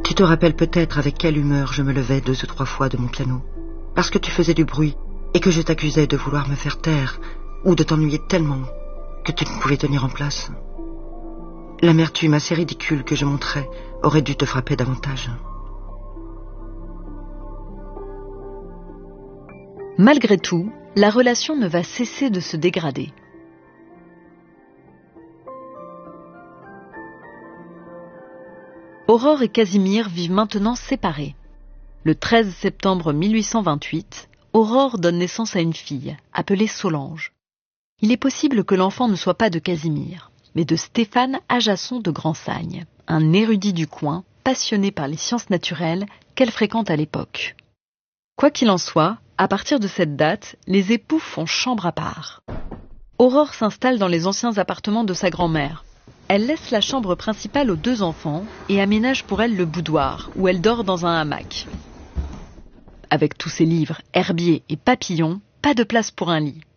Tu te rappelles peut-être avec quelle humeur je me levais 2 ou 3 fois de mon piano, parce que tu faisais du bruit et que je t'accusais de vouloir me faire taire ou de t'ennuyer tellement que tu ne pouvais tenir en place. L'amertume assez ridicule que je montrais aurait dû te frapper davantage. Malgré tout, la relation ne va cesser de se dégrader. Aurore et Casimir vivent maintenant séparés. Le 13 septembre 1828, Aurore donne naissance à une fille, appelée Solange. Il est possible que l'enfant ne soit pas de Casimir, mais de Stéphane Ajasson de Grandsagne, un érudit du coin, passionné par les sciences naturelles qu'elle fréquente à l'époque. Quoi qu'il en soit, à partir de cette date, les époux font chambre à part. Aurore s'installe dans les anciens appartements de sa grand-mère. Elle laisse la chambre principale aux 2 enfants et aménage pour elle le boudoir, où elle dort dans un hamac. Avec tous ses livres, herbiers et papillons, pas de place pour un lit.